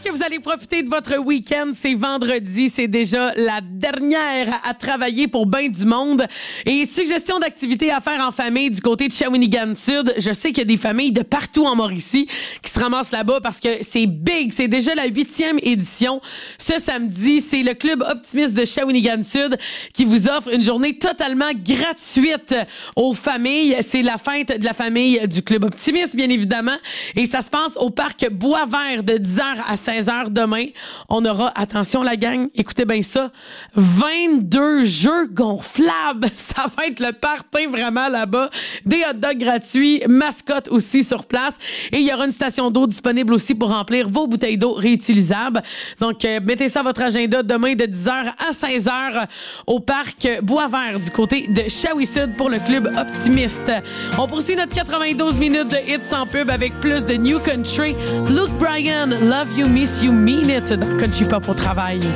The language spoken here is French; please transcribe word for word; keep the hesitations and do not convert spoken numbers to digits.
que vous allez profiter de votre week-end? C'est vendredi, c'est déjà la dernière à travailler pour ben du monde. Et suggestions d'activités à faire en famille du côté de Shawinigan Sud. Je sais qu'il y a des familles de partout en Mauricie qui se ramassent là-bas parce que c'est big. C'est déjà la huitième édition. Ce samedi, c'est le Club Optimiste de Shawinigan Sud qui vous offre une journée totalement gratuite aux familles. C'est la fête de la famille du Club Optimiste, bien évidemment. Et ça se passe au parc Boisvert de dix heures à seize heures demain. On aura, attention la gang, écoutez bien ça, vingt-deux jeux gonflables. Ça va être le party vraiment là-bas. Des hot dogs gratuits, mascotte aussi sur place. Et il y aura une station d'eau disponible aussi pour remplir vos bouteilles d'eau réutilisables. Donc, euh, mettez ça à votre agenda demain de dix heures à seize heures au parc Boisvert du côté de Shawi-Sud pour le Club Optimiste. On poursuit notre quatre-vingt-douze minutes de hits sans pub avec plus de New Country. Luke Bryan, Love You, Miss You, Mean It dans Country Pop au travail.